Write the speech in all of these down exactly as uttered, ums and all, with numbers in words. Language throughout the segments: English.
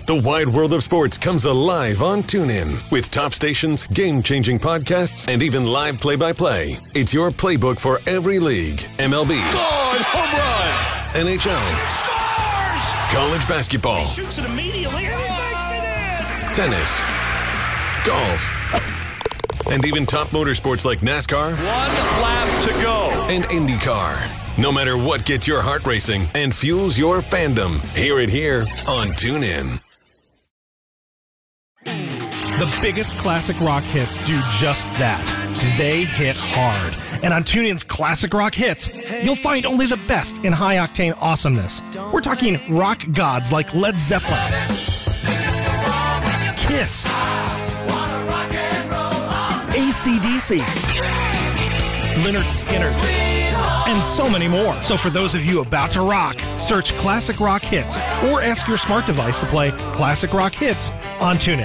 The wide world of sports comes alive on TuneIn with top stations, game-changing podcasts, and even live play-by-play. It's your playbook for every league. M L B. God, home run! N H L. Scores! College basketball. He shoots it immediately and he makes it in! Tennis. Golf. And even top motorsports like NASCAR. One lap to go. And IndyCar. No matter what gets your heart racing and fuels your fandom, hear it here on TuneIn. The biggest classic rock hits do just that. They hit hard. And on TuneIn's Classic Rock Hits, you'll find only the best in high-octane awesomeness. We're talking rock gods like Led Zeppelin, Kiss, A C D C, Lynyrd Skynyrd, and so many more. So for those of you about to rock, search Classic Rock Hits or ask your smart device to play Classic Rock Hits on TuneIn.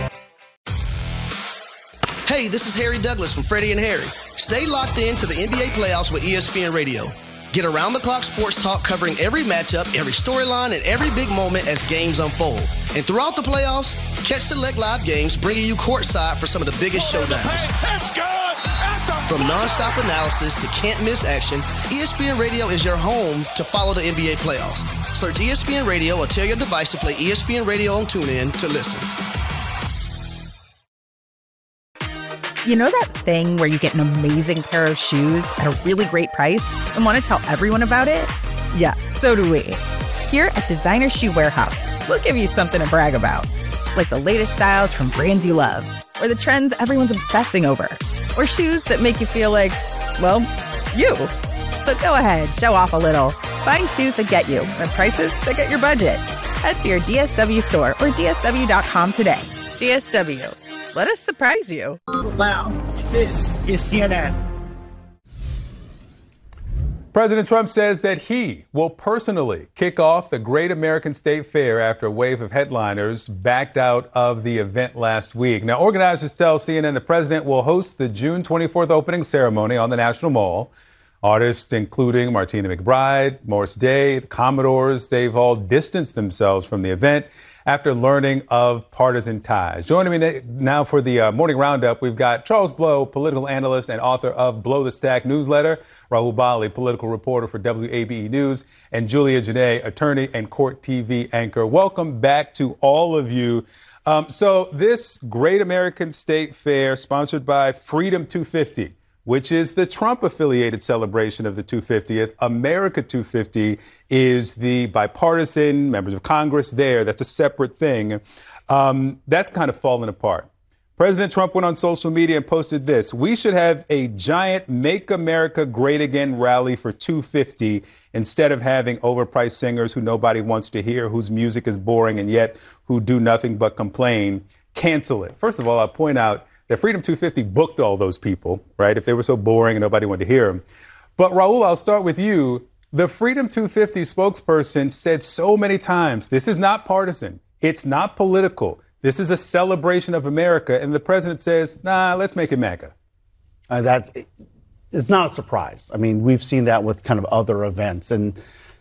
Hey, this is Harry Douglas from Freddie and Harry. Stay locked in to the N B A playoffs with E S P N Radio. Get around-the-clock sports talk covering every matchup, every storyline, and every big moment as games unfold. And throughout the playoffs, catch select live games bringing you courtside for some of the biggest showdowns. From nonstop analysis to can't-miss action, E S P N Radio is your home to follow the N B A playoffs. Search E S P N Radio or tell your device to play E S P N Radio on TuneIn to listen. You know that thing where you get an amazing pair of shoes at a really great price and want to tell everyone about it? Yeah, so do we. Here at Designer Shoe Warehouse, we'll give you something to brag about. Like the latest styles from brands you love, or the trends everyone's obsessing over, or shoes that make you feel like, well, you. So go ahead, show off a little. Find shoes that get you at prices that get your budget. Head to your D S W store or D S W dot com today. D S W. Let us surprise you. Wow, this is C N N. President Trump says that he will personally kick off the Great American State Fair after a wave of headliners backed out of the event last week. Now, organizers tell C N N the president will host the June twenty-fourth opening ceremony on the National Mall. Artists including Martina McBride, Morris Day, the Commodores, they've all distanced themselves from the event after learning of partisan ties. Joining me now for the uh, morning roundup, we've got Charles Blow, political analyst and author of Blow the Stack newsletter, Rahul Bali, political reporter for W A B E News, and Julia Janae, attorney and court T V anchor. Welcome back to all of you. Um, so this Great American State Fair, sponsored by Freedom two fifty, which is the Trump-affiliated celebration of the two hundred fiftieth. America two hundred fifty is the bipartisan members of Congress there. That's a separate thing. Um, that's kind of fallen apart. President Trump went on social media and posted this: "We should have a giant Make America Great Again rally for two hundred fifty instead of having overpriced singers who nobody wants to hear, whose music is boring, and yet who do nothing but complain. Cancel it." First of all, I'll point out that Freedom two fifty booked all those people, right? If they were so boring and nobody wanted to hear them. But Rahul, I'll start with you. The Freedom two fifty spokesperson said so many times, this is not partisan. It's not political. This is a celebration of America. And the president says, nah, let's make it MAGA. Uh, that, it's not a surprise. I mean, we've seen that with kind of other events. And,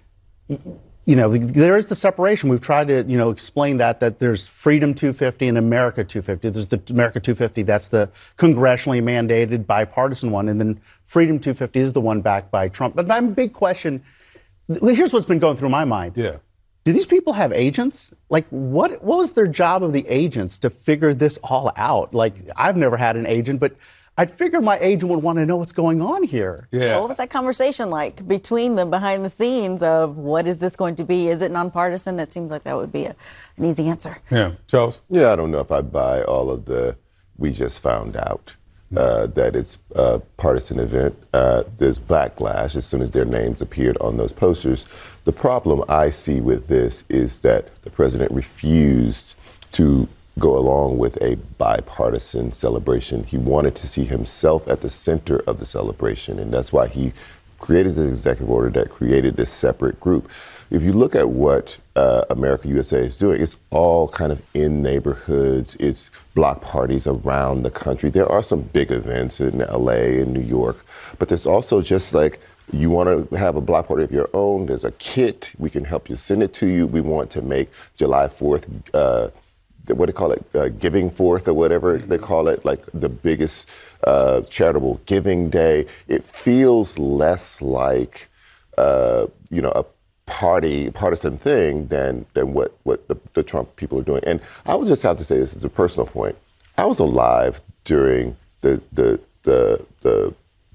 you know, there is the separation. We've tried to, you know, explain that, that there's Freedom two fifty and America two fifty. There's the America two fifty. That's the congressionally mandated bipartisan one. And then Freedom two fifty is the one backed by Trump. But my big question, here's what's been going through my mind. Yeah. Do these people have agents? Like, what, what was their job of the agents to figure this all out? Like, I've never had an agent, but I'd figure my agent would want to know what's going on here. Yeah. What was that conversation like between them behind the scenes of what is this going to be? Is it nonpartisan? That seems like that would be a, an easy answer. Yeah. Charles? Yeah, I don't know if I buy all of the we just found out uh, that it's a partisan event. Uh, there's backlash as soon as their names appeared on those posters. The problem I see with this is that the president refused to go along with a bipartisan celebration. He wanted to see himself at the center of the celebration, and that's why he created the executive order that created this separate group. If you look at what uh, America U S A is doing, it's all kind of in neighborhoods. It's block parties around the country. There are some big events in L A and New York, but there's also just like You want to have a block party of your own? There's a kit. We can help you send it to you. We want to make July fourth, uh, what do they call it, uh, Giving Fourth or whatever they call it, like the biggest uh, charitable giving day. It feels less like, uh, you know, a party, partisan thing than than what, what the, the Trump people are doing. And I would just have to say this as a personal point. I was alive during the, the, the, the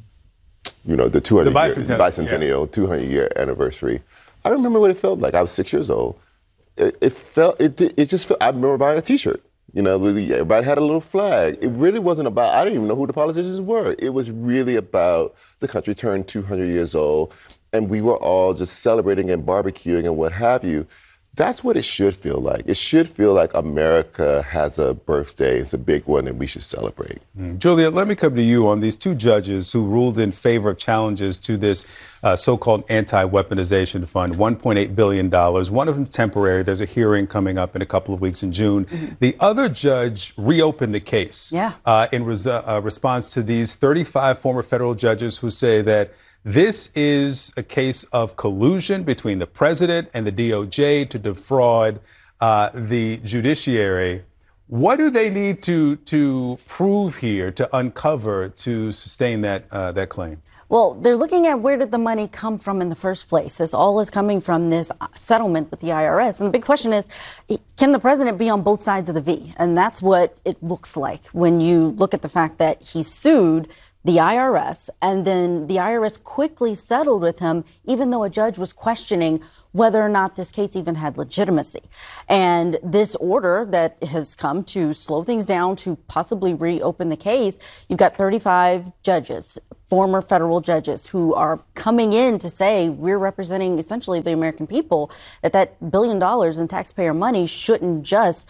you know, the two hundred the year, bicentennial, bicentennial yeah. two hundred year anniversary. I remember what it felt like. I was six years old. It, it felt, it it just felt, I remember buying a t-shirt. You know, everybody had a little flag. It really wasn't about, I didn't even know who the politicians were. It was really about the country turned two hundred years old, and we were all just celebrating and barbecuing and what have you. That's what it should feel like. It should feel like America has a birthday. It's a big one, and we should celebrate. Mm. Julia, let me come to you on these two judges who ruled in favor of challenges to this uh, so-called anti-weaponization fund, one point eight billion dollars. One of them temporary. There's a hearing coming up in a couple of weeks in June. Mm-hmm. The other judge reopened the case yeah. uh, in res- uh, response to these thirty-five former federal judges who say that this is a case of collusion between the president and the D O J to defraud uh, the judiciary. What do they need to to prove here to uncover to sustain that uh, that claim? Well, they're looking at where did the money come from in the first place. This all is coming from this settlement with the I R S. And the big question is, can the president be on both sides of the V? And that's what it looks like when you look at the fact that he sued the I R S, and then the I R S quickly settled with him, even though a judge was questioning whether or not this case even had legitimacy. And this order that has come to slow things down, to possibly reopen the case, you've got thirty-five judges, former federal judges, who are coming in to say we're representing essentially the American people, that that billion dollars in taxpayer money shouldn't just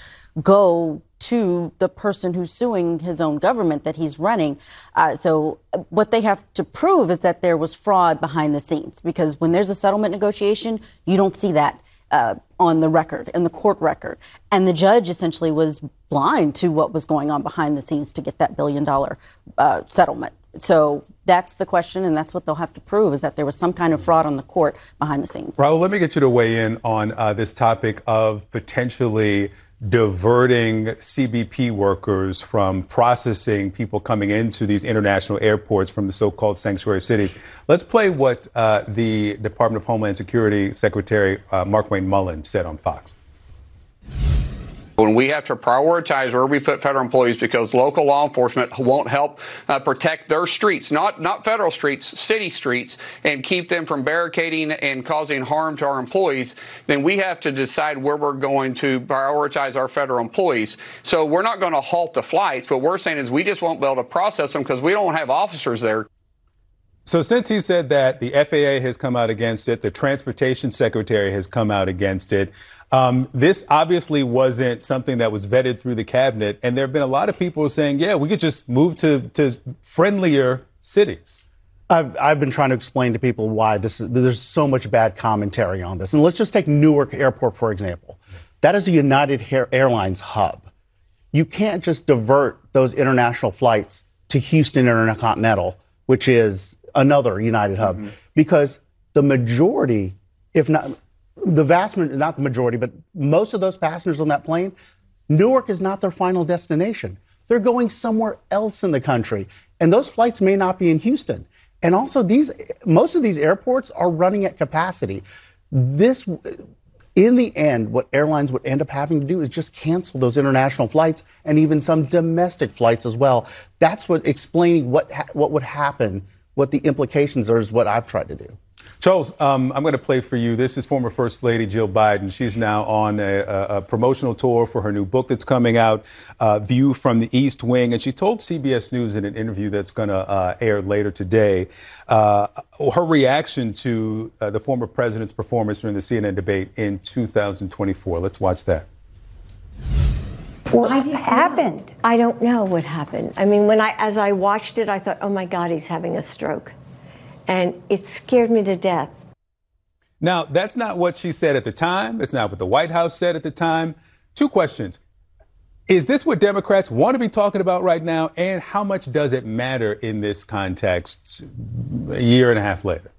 go to the person who's suing his own government that he's running. Uh, so what they have to prove is that there was fraud behind the scenes, because when there's a settlement negotiation, you don't see that uh, on the record, in the court record. And the judge essentially was blind to what was going on behind the scenes to get that billion dollar uh, settlement. So that's the question, and that's what they'll have to prove, is that there was some kind of fraud on the court behind the scenes. Raul, let me get you to weigh in on uh, this topic of potentially diverting C B P workers from processing people coming into these international airports from the so-called sanctuary cities. Let's play what uh, the Department of Homeland Security Secretary uh, Markwayne Mullin said on Fox. When we have to prioritize where we put federal employees because local law enforcement won't help uh, protect their streets, not not federal streets, city streets, and keep them from barricading and causing harm to our employees, then we have to decide where we're going to prioritize our federal employees. So we're not going to halt the flights. What we're saying is we just won't be able to process them because we don't have officers there. So since he said that, the F A A has come out against it, the Transportation Secretary has come out against it. Um, this obviously wasn't something that was vetted through the cabinet. And there have been a lot of people saying, yeah, we could just move to, to friendlier cities. I've, I've been trying to explain to people why this is, there's so much bad commentary on this. And let's just take Newark Airport, for example. That is a United Airlines hub. You can't just divert those international flights to Houston Intercontinental, which is another United hub, mm-hmm. because the majority, if not the vast, not the majority, but most of those passengers on that plane, Newark is not their final destination. They're going somewhere else in the country. And those flights may not be in Houston. And also, these most of these airports are running at capacity. This, in the end, what airlines would end up having to do is just cancel those international flights and even some domestic flights as well. That's what explaining what ha- what would happen, what the implications are, is what I've tried to do. Charles, um, I'm going to play for you. This is former First Lady Jill Biden. She's now on a, a, a promotional tour for her new book that's coming out, uh, View from the East Wing. And she told C B S News in an interview that's going to uh, air later today, uh, her reaction to uh, the former president's performance during the C N N debate in two thousand twenty-four. Let's watch that. What happened? I don't know what happened. I mean, when I, as I watched it, I thought, oh my God, he's having a stroke. And it scared me to death. Now, that's not what she said at the time. It's not what the White House said at the time. Two questions. Is this what Democrats want to be talking about right now? And how much does it matter in this context a year and a half later?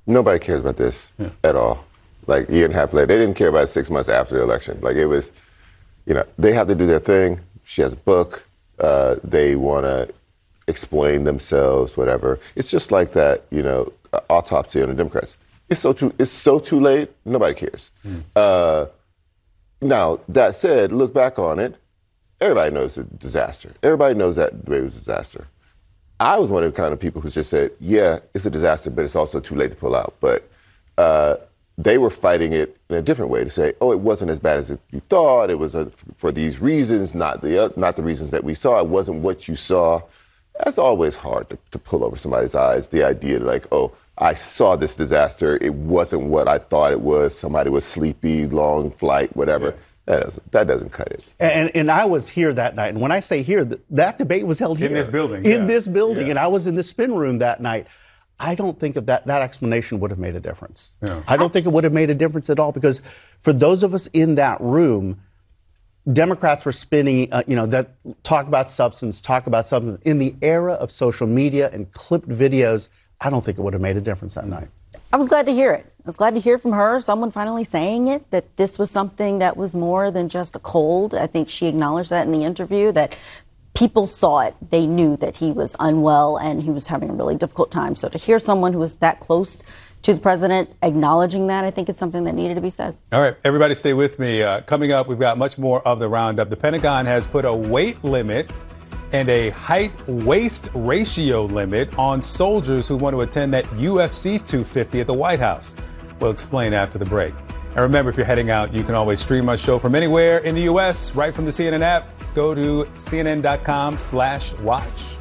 nobody cares about this yeah. at all. Like, a year and a half later, they didn't care about it six months after the election. Like, it was, you know, they have to do their thing. She has a book. Uh, they want to explain themselves, whatever. It's just like that, you know, autopsy on the Democrats. It's so too, it's so too late, nobody cares. Mm. Uh, now, that said, look back on it, everybody knows it's a disaster. Everybody knows that it was a disaster. I was one of the kind of people who just said, yeah, it's a disaster, but it's also too late to pull out. But uh, they were fighting it in a different way to say, oh, it wasn't as bad as you thought. It was a, for these reasons, not the uh, not the reasons that we saw. It wasn't what you saw. That's always hard to, to pull over somebody's eyes, the idea like, oh, I saw this disaster. It wasn't what I thought it was. Somebody was sleepy, long flight, whatever. Yeah. That doesn't, that doesn't cut it. And and I was here that night. And when I say here, that debate was held here. In this building. In yeah. this building. Yeah. And I was in the spin room that night. I don't think of that, that explanation would have made a difference. Yeah. I don't think it would have made a difference at all, because for those of us in that room, Democrats were spinning, uh, you know, that talk about substance, talk about substance. In the era of social media and clipped videos, I don't think it would have made a difference that night. I was glad to hear it. I was glad to hear from her, someone finally saying it, that this was something that was more than just a cold. I think she acknowledged that in the interview, that people saw it. They knew that he was unwell and he was having a really difficult time. So to hear someone who was that close to the president acknowledging that, I think it's something that needed to be said. All right, everybody stay with me. Uh, coming up, we've got much more of the roundup. The Pentagon has put a weight limit and a height-waist ratio limit on soldiers who want to attend that U F C two fifty at the White House. We'll explain after the break. And remember, if you're heading out, you can always stream our show from anywhere in the U S, right from the C N N app. Go to cnn.com slash watch.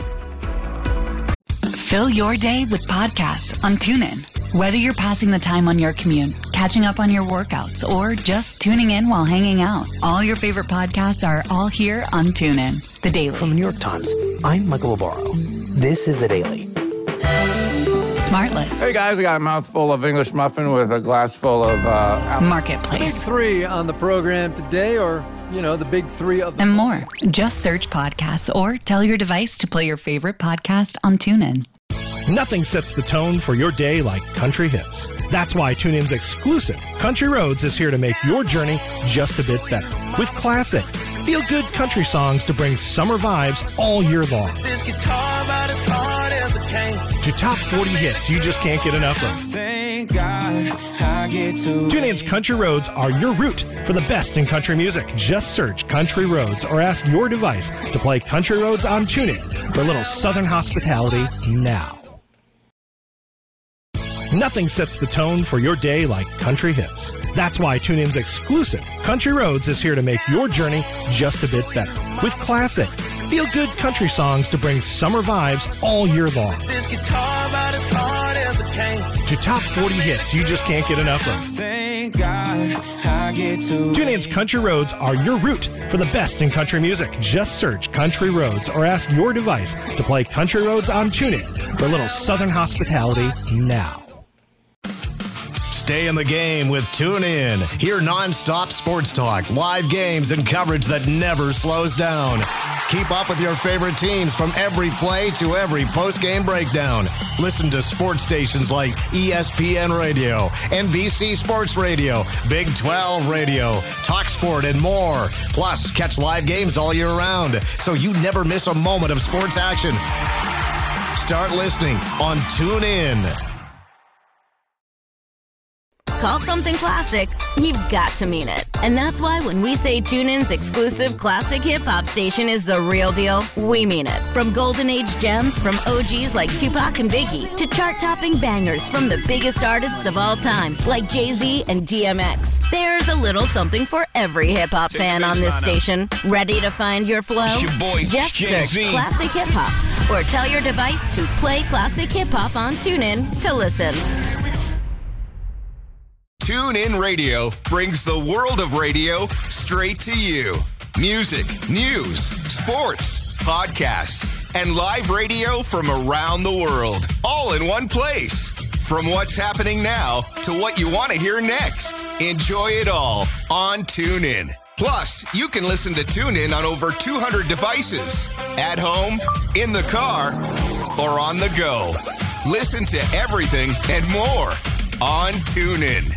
Fill your day with podcasts on TuneIn. Whether you're passing the time on your commute, catching up on your workouts, or just tuning in while hanging out, all your favorite podcasts are all here on TuneIn. The Daily. From the New York Times, I'm Michael Navarro. This is The Daily. Smartless. Hey guys, I got a mouthful of English muffin with a glass full of uh, Marketplace. The big three on the program today, or, you know, the big three of the and more. Just search podcasts or tell your device to play your favorite podcast on TuneIn. Nothing sets the tone for your day like country hits. That's why TuneIn's exclusive Country Roads is here to make your journey just a bit better. With classic, feel-good country songs to bring summer vibes all year long. This guitar about as hard as a cane. To top forty hits you just can't get enough of. Thank God I get to TuneIn's Country Roads are your route for the best in country music. Just search Country Roads or ask your device to play Country Roads on TuneIn for a little Southern hospitality now. Nothing sets the tone for your day like country hits. That's why TuneIn's exclusive Country Roads is here to make your journey just a bit better. With classic, feel-good country songs to bring summer vibes all year long. This guitar about as hard as a cane. To top forty hits you just can't get enough of. Thank God I get to TuneIn's Country Roads are your route for the best in country music. Just search Country Roads or ask your device to play Country Roads on TuneIn for a little Southern hospitality now. Stay in the game with TuneIn. Hear nonstop sports talk, live games, and coverage that never slows down. Keep up with your favorite teams from every play to every post-game breakdown. Listen to sports stations like E S P N Radio, N B C Sports Radio, Big twelve Radio, TalkSport, and more. Plus, catch live games all year round, so you never miss a moment of sports action. Start listening on TuneIn. Call something classic, you've got to mean it. And that's why when we say TuneIn's exclusive classic hip-hop station is the real deal, we mean it. From golden age gems from O Gs like Tupac and Biggie to chart-topping bangers from the biggest artists of all time like Jay-Z and D M X. There's a little something for every hip-hop fan on this station. Ready to find your flow? It's your boy, Just Jay-Z. search Classic Hip-Hop or tell your device to play Classic Hip-Hop on TuneIn to listen. TuneIn Radio brings the world of radio straight to you. Music, news, sports, podcasts, and live radio from around the world, all in one place. From what's happening now to what you want to hear next. Enjoy it all on TuneIn. Plus, you can listen to TuneIn on over two hundred devices. At home, in the car, or on the go. Listen to everything and more on TuneIn.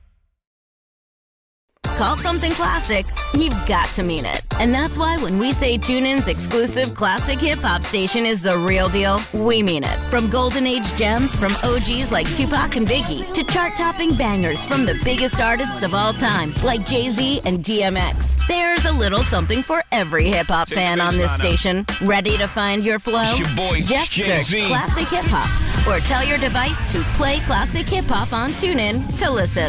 Call something classic, you've got to mean it. And that's why when we say TuneIn's exclusive classic hip-hop station is the real deal, we mean it. From golden age gems from O Gs like Tupac and Biggie to chart-topping bangers from the biggest artists of all time like Jay-Z and D M X. There's a little something for every hip-hop fan on this station. Ready to find your flow? It's your boy, Just search Jay-Z. Classic Hip Hop or tell your device to play Classic Hip Hop on TuneIn to listen.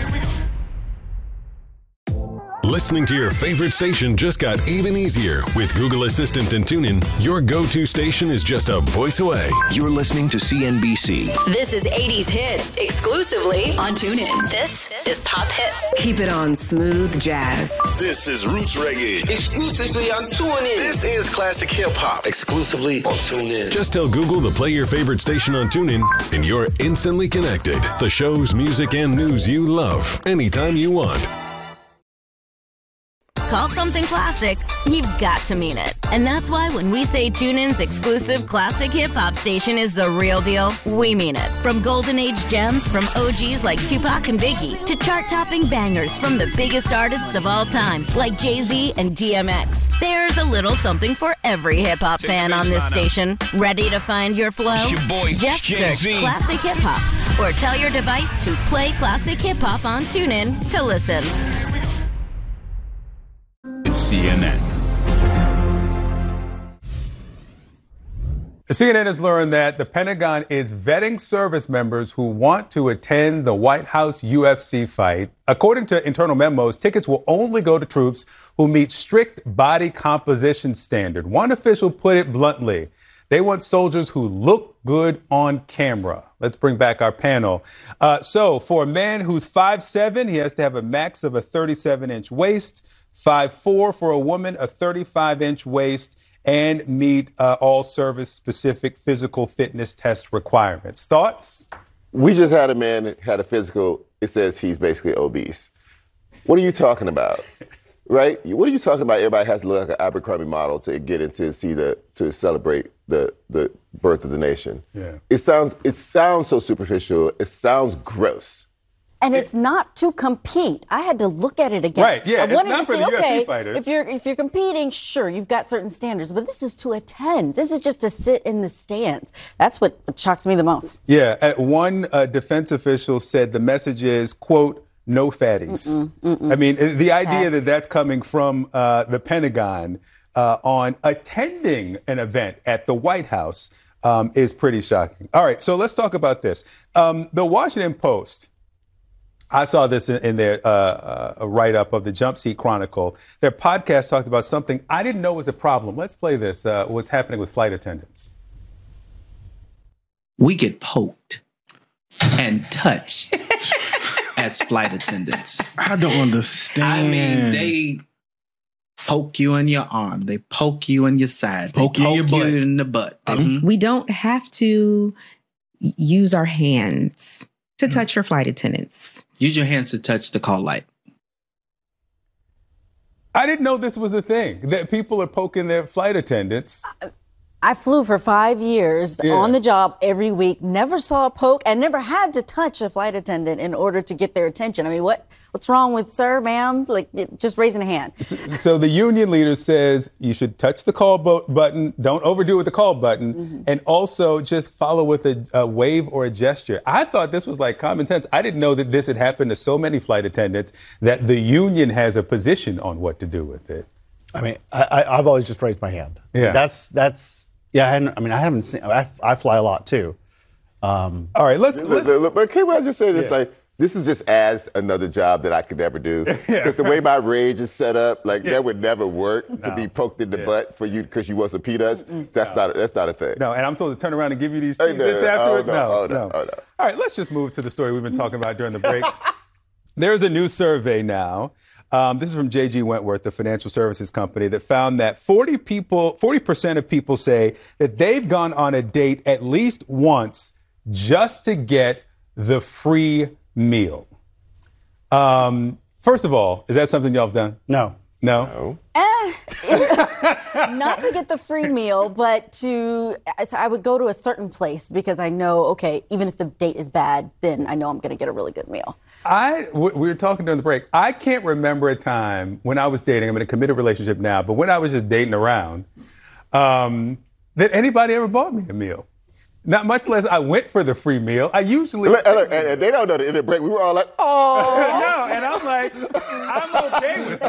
Listening to your favorite station just got even easier. With Google Assistant and TuneIn, your go-to station is just a voice away. You're listening to C N B C. This is eighties hits exclusively on TuneIn. This is Pop Hits. Keep it on smooth jazz. This is Roots Reggae. Exclusively on TuneIn. This is Classic Hip Hop. Exclusively on TuneIn. Just tell Google to play your favorite station on TuneIn, and you're instantly connected. The shows, music, and news you love, anytime you want. Call something classic, you've got to mean it. And that's why when we say TuneIn's exclusive classic hip-hop station is the real deal, we mean it. From golden age gems from O Gs like Tupac and Biggie to chart-topping bangers from the biggest artists of all time like Jay-Z and D M X. There's a little something for every hip-hop fan on this station. Ready to find your flow? It's your boy, Just Jay-Z. search Classic Hip Hop or tell your device to play Classic Hip Hop on TuneIn to listen. C N N. C N N has learned that the Pentagon is vetting service members who want to attend the White House U F C fight. According to internal memos, tickets will only go to troops who meet strict body composition standard. One official put it bluntly. They want soldiers who look good on camera. Let's bring back our panel. Uh, so for a man who's five seven, he has to have a max of a thirty-seven inch waist. five four for a woman, a thirty-five inch waist, and meet uh, all service-specific physical fitness test requirements. Thoughts? We just had a man that had a physical. It says he's basically obese. What are you talking about? Right? What are you talking about? Everybody has to look like an Abercrombie model to get into see the to celebrate the the birth of the nation. Yeah. It sounds it sounds so superficial. It sounds gross. And it's not to compete. I had to look at it again. Right, yeah, I it's wanted not to for see, the U F C okay, fighters. if you're if you're competing, sure, you've got certain standards, but this is to attend. This is just to sit in the stands. That's what shocks me the most. Yeah, at one uh, defense official said the message is, quote, no fatties. Mm-mm, mm-mm. I mean, the idea Yes. that that's coming from uh, the Pentagon uh, on attending an event at the White House um, is pretty shocking. All right, so let's talk about this. Um, the Washington Post, I saw this in, in their uh, uh, write-up of the Jump Seat Chronicle. Their podcast talked about something I didn't know was a problem. Let's play this, uh, what's happening with flight attendants. We get poked and touched as flight attendants. I don't understand. I mean, they poke you in your arm. They poke you in your side. They Poke you in your butt. you in the butt. Mhm. We don't have to y- use our hands to touch your flight attendants. Use your hands to touch the call light. I didn't know this was a thing, that people are poking their flight attendants. I flew for five years Yeah. on the job every week, never saw a poke, and never had to touch a flight attendant in order to get their attention. I mean, what what's wrong with sir, ma'am? Like, just raising a hand. So, so the union leader says you should touch the call bo- button, don't overdo it with the call button, Mm-hmm. and also just follow with a, a wave or a gesture. I thought this was like common sense. I didn't know that this had happened to so many flight attendants, that the union has a position on what to do with it. I mean, I, I, I've always just raised my hand. Yeah. That's, that's, yeah, I, hadn't, I mean, I haven't seen, I, I fly a lot too. Um, All right, let's, Look, look, look, but can I just say this? Yeah. Like, this is just as another job that I could never do. Because the way my rage is set up, like Yeah. that would never work to No. be poked in the Yeah. butt for you because you want some peanuts. That's No. not that's not a thing. No, and I'm supposed to turn around and give you these Hey, cheese no, its no, after oh, it? no, No, oh, no, no. oh, no. All right, let's just move to the story we've been talking about during the break. There's a new survey now. Um, this is from J G Wentworth, the financial services company, that found that forty people, forty percent of people say that they've gone on a date at least once just to get the free meal. Um, first of all, is that something y'all have done? No. No? Eh, Not to get the free meal, but to, so I would go to a certain place because I know, okay, even if the date is bad, then I know I'm going to get a really good meal. I, we were talking during the break. I can't remember a time when I was dating. I'm in a committed relationship now, but when I was just dating around, um, that anybody ever bought me a meal. Not much less I went for the free meal. I usually... Look, look, and they don't know the end of the break. We were all like, oh! No, and I'm like, I'm okay with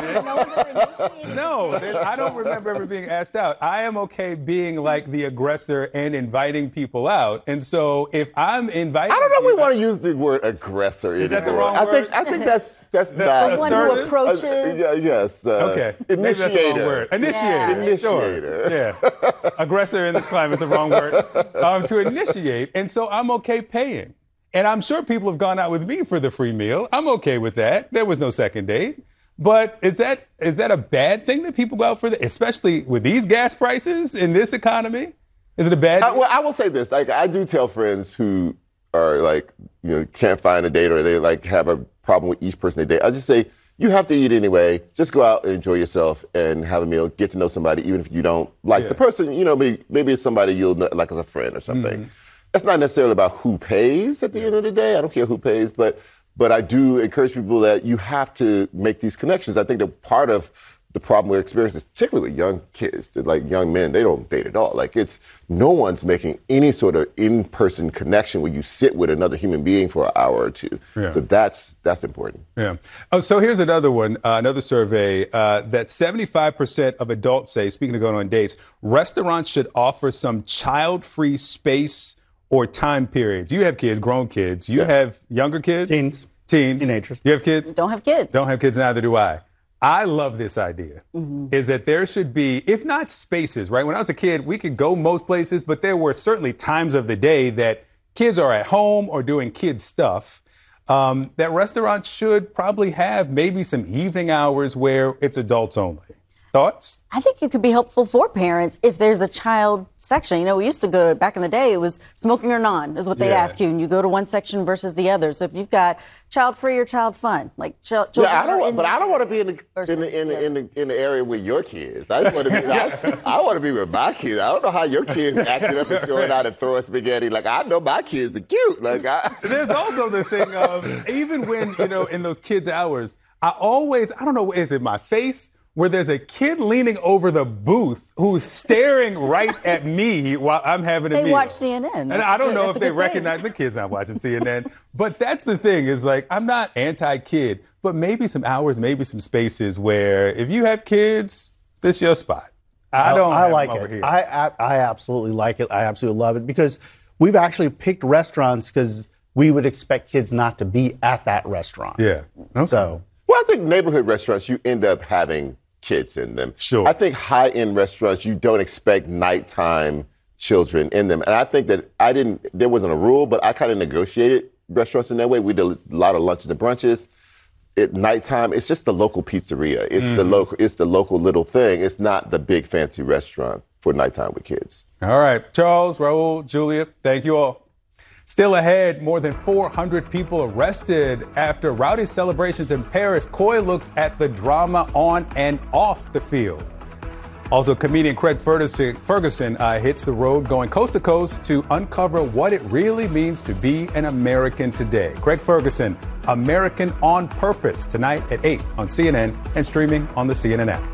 it. No, I don't remember ever being asked out. I am okay being like the aggressor and inviting people out. And so if I'm inviting... I don't know if we want to use the word aggressor Is anymore. that the wrong I word? think I think that's that's The not... The one who approaches. Uh, yeah, yes. Uh, Okay. Maybe that's the wrong Initiator. word. Initiator. Yeah. Initiator. Sure. Yeah. Aggressor in this climate is the wrong word. Um, to initiate. And so I'm okay paying. And I'm sure people have gone out with me for the free meal. I'm okay with that. There was no second date. But is that is that a bad thing that people go out for, the, especially with these gas prices in this economy? Is it a bad I, well, I will say this. Like, I do tell friends who are like, you know, can't find a date or they like have a problem with each person they date. I just say, you have to eat anyway. Just go out and enjoy yourself and have a meal. Get to know somebody, even if you don't like Yeah. the person. You know, maybe, maybe it's somebody you'll know, like as a friend or something. Mm-hmm. It's not necessarily about who pays at the end of the day. I don't care who pays, but but I do encourage people that you have to make these connections. I think that part of the problem we're experiencing, particularly with young kids, like young men, they don't date at all. Like it's no one's making any sort of in-person connection where you sit with another human being for an hour or two. Yeah. So that's that's important. Yeah. Oh, so here's another one, uh, another survey uh, that seventy-five percent of adults say, speaking of going on dates, restaurants should offer some child-free space or time periods. You have kids, grown kids. You Yeah. have younger kids? Teens. Teens. Teenagers. You have kids? Don't have kids. Don't have kids, neither do I. I love this idea, Mm-hmm. is that there should be, if not spaces, right? When I was a kid, we could go most places, but there were certainly times of the day that kids are at home or doing kid stuff. Um, that restaurants should probably have maybe some evening hours where it's adults only. Thoughts? I think it could be helpful for parents if there's a child section. You know, we used to go back in the day, it was smoking or non is what they'd Yeah. ask you. And you go to one section versus the other. So if you've got child free or child fun, like ch- children Yeah, I are don't. in Want, but the- I don't want to be in the in the in the, in the in the area with your kids. I just want to be. I, I want to be with my kids. I don't know how your kids acting up and showing out and throwing spaghetti. Like I know my kids are cute. Like I. There's also the thing of, even when, you know, in those kids' hours, I always, I don't know, is it my face? Where there's a kid leaning over the booth who's staring right at me while I'm having a They meal. watch C N N. And I don't know That's if a they good thing. recognize the kids not watching C N N. But that's the thing, is like, I'm not anti-kid, but maybe some hours, maybe some spaces where if you have kids, this your spot. I don't I have like them over it. here. I, I I absolutely like it. I absolutely love it because we've actually picked restaurants because we would expect kids not to be at that restaurant. Yeah. Okay. So Well, I think neighborhood restaurants, you end up having kids in them. Sure. I think high-end restaurants, you don't expect nighttime children in them. And I think that I didn't, there wasn't a rule, but I kind of negotiated restaurants in that way. We did a lot of lunches and brunches. At nighttime, it's just the local pizzeria. It's the local, it's the local little thing. It's not the big fancy restaurant for nighttime with kids. All right. Charles, Raul, Julia, thank you all. Still ahead, more than four hundred people arrested after rowdy celebrations in Paris. Coy looks at the drama on and off the field. Also, comedian Craig Ferguson, Ferguson uh, hits the road going coast to coast to uncover what it really means to be an American today. Craig Ferguson, American on Purpose, tonight at eight on C N N and streaming on the C N N app.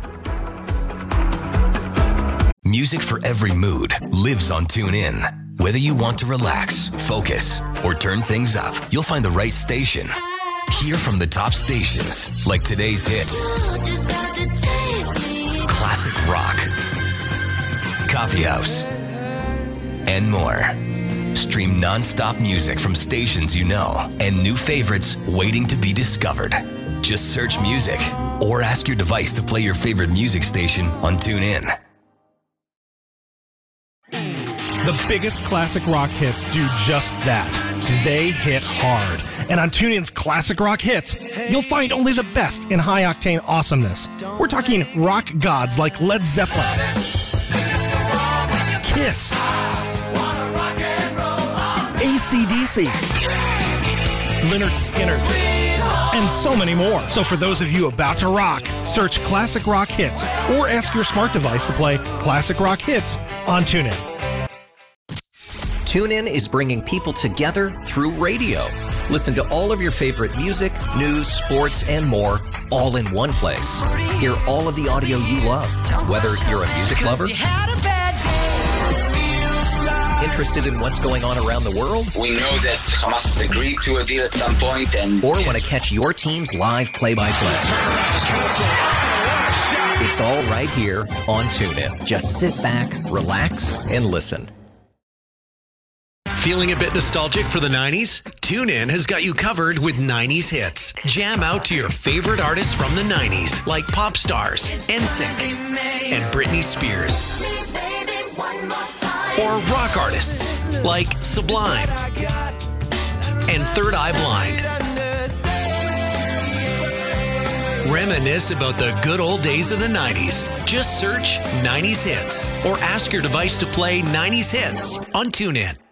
Music for every mood lives on TuneIn. Whether you want to relax, focus, or turn things up, you'll find the right station. Hear from the top stations, like today's hits, classic rock, coffee house, and more. Stream non-stop music from stations you know and new favorites waiting to be discovered. Just search music or ask your device to play your favorite music station on TuneIn. The biggest classic rock hits do just that. They hit hard. And on TuneIn's Classic Rock Hits, you'll find only the best in high-octane awesomeness. We're talking rock gods like Led Zeppelin, Kiss, A C D C, Lynyrd Skynyrd, and so many more. So for those of you about to rock, search Classic Rock Hits or ask your smart device to play Classic Rock Hits on TuneIn. TuneIn is bringing people together through radio. Listen to all of your favorite music, news, sports, and more all in one place. Hear all of the audio you love, whether you're a music lover, interested in what's going on around the world, we know that Hamas has agreed to a deal at some point, and or want to catch your team's live play-by-play. It's all right here on TuneIn. Just sit back, relax, and listen. Feeling a bit nostalgic for the nineties? TuneIn has got you covered with nineties hits. Jam out to your favorite artists from the nineties, like Pop Stars, N Sync, and Britney Spears. Or rock artists, like Sublime and Third Eye Blind. Reminisce about the good old days of the nineties. Just search nineties hits or ask your device to play nineties hits on TuneIn.